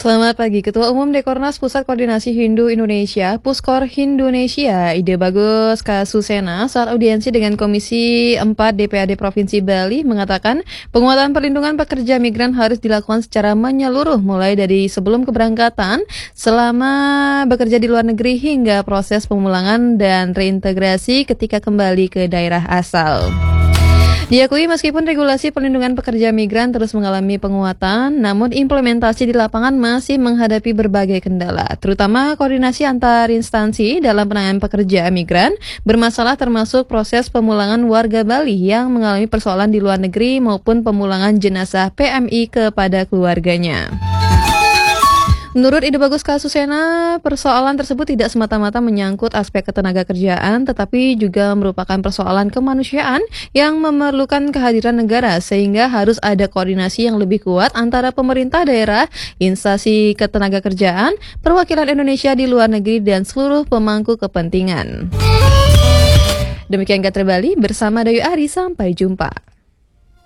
Selamat pagi, Ketua Umum Dekornas Pusat Koordinasi Hindu Indonesia, Puskor Hindunesia, Ide Bagus Kasusena saat audiensi dengan Komisi 4 DPRD Provinsi Bali mengatakan penguatan perlindungan pekerja migran harus dilakukan secara menyeluruh mulai dari sebelum keberangkatan, selama bekerja di luar negeri hingga proses pemulangan dan reintegrasi ketika kembali ke daerah asal. Diakui meskipun regulasi perlindungan pekerja migran terus mengalami penguatan, namun implementasi di lapangan masih menghadapi berbagai kendala, terutama koordinasi antar instansi dalam penanganan pekerja migran bermasalah termasuk proses pemulangan warga Bali yang mengalami persoalan di luar negeri maupun pemulangan jenazah PMI kepada keluarganya. Menurut Ide Bagus Kasusena, persoalan tersebut tidak semata-mata menyangkut aspek ketenaga kerjaan, tetapi juga merupakan persoalan kemanusiaan yang memerlukan kehadiran negara, sehingga harus ada koordinasi yang lebih kuat antara pemerintah daerah, instansi ketenaga kerjaan, perwakilan Indonesia di luar negeri, dan seluruh pemangku kepentingan. Demikian Gatra Bali bersama Dayu Ari, sampai jumpa.